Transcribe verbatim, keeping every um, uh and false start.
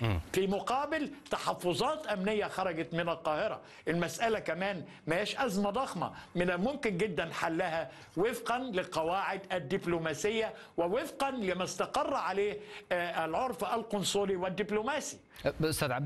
في مقابل تحفظات أمنية خرجت من القاهرة. المسألة كمان ما هيش أزمة ضخمة، من الممكن جدا حلها وفقا للقواعد الدبلوماسية ووفقا لما استقر عليه العرف القنصلي والدبلوماسي. أستاذ